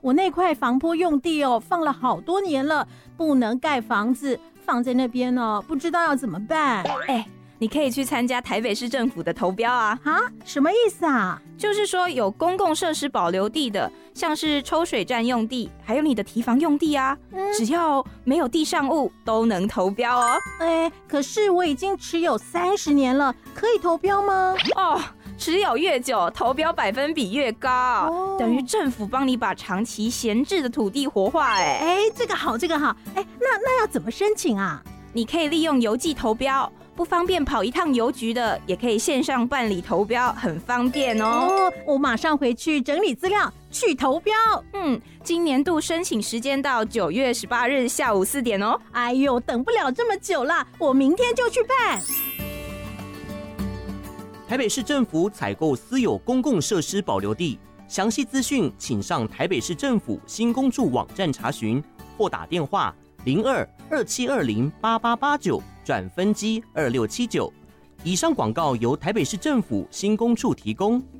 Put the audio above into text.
我那块防坡用地哦，放了好多年了，不能盖房子，放在那边哦，不知道要怎么办。 你可以去参加台北市政府的投标啊！ 什么意思啊？ 就是说有公共设施保留地的，像是抽水站用地，还有你的堤防用地啊，只要没有地上物都能投标哦。 可是我已经持有30年了，可以投标吗？ 持有越久，投标百分比越高，等于政府帮你把长期闲置的土地活化。 这个好，这个好。那要怎么申请啊？ 你可以利用邮寄投标，不方便跑一趟邮局的，也可以线上办理投标，很方便哦。 我马上回去整理资料，去投标。 今年度申请时间到9月18日下午4点哦。 哎呦，等不了这么久啦，我明天就去办。 台北市政府采购私有公共设施保留地，详细资讯请上台北市政府新公处网站查询，或打电话02-2720-8889转分机2679。以上广告由台北市政府新公处提供。